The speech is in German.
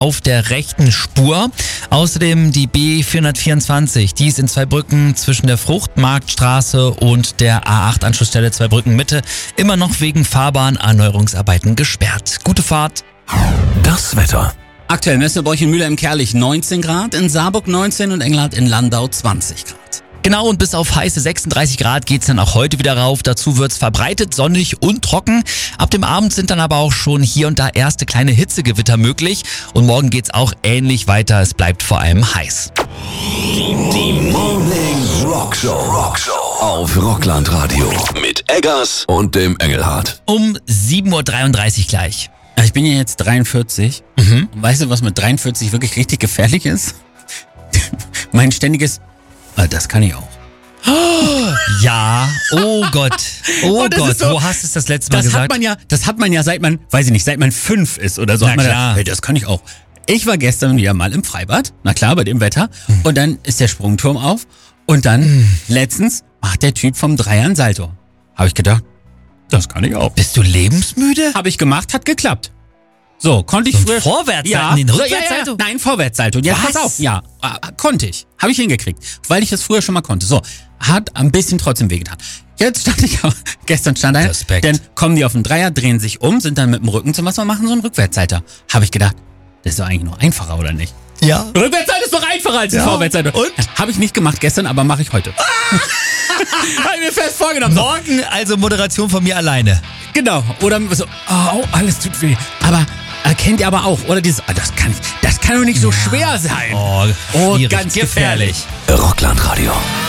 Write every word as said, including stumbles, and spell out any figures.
auf der rechten Spur. Außerdem die B vierhundertvierundzwanzig, die ist in Zweibrücken zwischen der Fruchtmarktstraße und der A acht Anschlussstelle Zweibrücken Mitte immer noch wegen Fahrbahnerneuerungsarbeiten gesperrt. Gute Fahrt. Das Wetter. Aktuell Messelbräuch in Mülheim-Kerlich neunzehn Grad, in Saarburg neunzehn und Engelhardt in Landau zwanzig Grad. Genau, und bis auf heiße sechsunddreißig Grad geht's dann auch heute wieder rauf. Dazu wird's verbreitet, sonnig und trocken. Ab dem Abend sind dann aber auch schon hier und da erste kleine Hitzegewitter möglich. Und morgen geht's auch ähnlich weiter. Es bleibt vor allem heiß. Die Morning Rockshow. Rockshow auf Rockland Radio mit Eggers und dem Engelhardt. Um sieben Uhr dreiunddreißig gleich. Ich bin ja jetzt dreiundvierzig. Mhm. Und weißt du, was mit dreiundvierzig wirklich richtig gefährlich ist? Mein ständiges... Das kann ich auch. Ja, oh Gott, oh, Oh, das Gott, ist so- wo hast du es das letzte Mal Das gesagt? hat man ja, das hat man ja seit man, weiß ich nicht, seit man fünf ist oder so. Na hat man klar. gedacht, hey, das kann ich auch. Ich war gestern wieder mal im Freibad, na klar, bei dem Wetter. Und dann ist der Sprungturm auf. Und dann, letztens, macht der Typ vom Dreier ein Salto. Habe ich gedacht, das kann ich auch. Bist du lebensmüde? Habe ich gemacht, hat geklappt. So, konnte ich So ein früher... Vorwärtssalto, ja, nee, ein so, ja, Rückwärtssalto? ja, ja. Nein, Vorwärtssalto. Jetzt Was? pass auf. Ja, äh, konnte ich. Habe ich hingekriegt. Weil ich das früher schon mal konnte. So, hat ein bisschen trotzdem wehgetan. Jetzt stand ich, gestern stand einer, Respekt. dann kommen die auf den Dreier, drehen sich um, sind dann mit dem Rücken zum Wasser und machen so einen Rückwärtssalto. Habe ich gedacht, das ist doch eigentlich nur einfacher, oder nicht? Ja. Rückwärtssalto ist doch einfacher als ein Ja. Vorwärtssalto. Und? Habe ich nicht gemacht gestern, aber mache ich heute. Habe ich mir fest vorgenommen. So, Morgen also Moderation von mir alleine. genau. Oder so, oh, alles tut weh. Aber erkennt ihr aber auch, oder dieses, ah, das kann ich, das kann doch nicht so schwer sein. Oh, Oh, schwierig, ganz gefährlich. Rockland Radio.